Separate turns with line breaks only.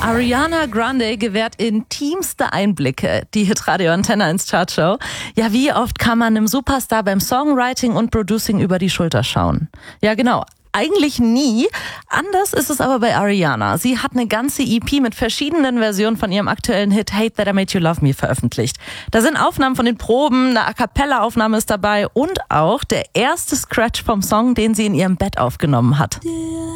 Ariana Grande gewährt intimste Einblicke, die Hitradio Antenne 1 Chartshow. Ja, wie oft kann man einem Superstar beim Songwriting und Producing über die Schulter schauen? Ja, genau. Eigentlich nie. Anders ist es aber bei Ariana. Sie hat eine ganze EP mit verschiedenen Versionen von ihrem aktuellen Hit Hate That I Made You Love Me veröffentlicht. Da sind Aufnahmen von den Proben, eine A-Cappella-Aufnahme ist dabei und auch der erste Scratch vom Song, den sie in ihrem Bett aufgenommen hat.